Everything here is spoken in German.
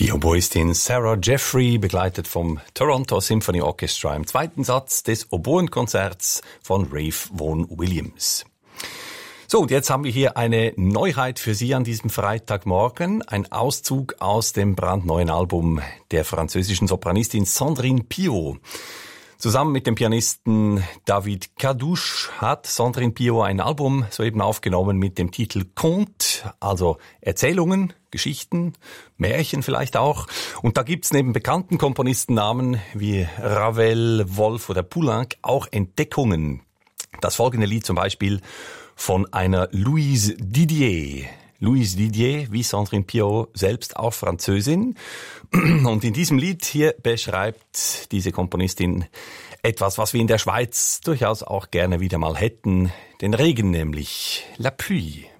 Die Oboistin Sarah Jeffrey, begleitet vom Toronto Symphony Orchestra im zweiten Satz des Oboenkonzerts von Ralph Vaughan Williams. So, und jetzt haben wir hier eine Neuheit für Sie an diesem Freitagmorgen. Ein Auszug aus dem brandneuen Album der französischen Sopranistin Sandrine Piau. Zusammen mit dem Pianisten David Cadouche hat Sandrine Piau ein Album soeben aufgenommen mit dem Titel Conte, also Erzählungen, Geschichten, Märchen vielleicht auch. Und da gibt's neben bekannten Komponistennamen wie Ravel, Wolf oder Poulenc auch Entdeckungen. Das folgende Lied zum Beispiel von einer Louise Didier. Louise Didier, wie Sandrine Piau, selbst auch Französin. Und in diesem Lied hier beschreibt diese Komponistin etwas, was wir in der Schweiz durchaus auch gerne wieder mal hätten. Den Regen nämlich. La pluie.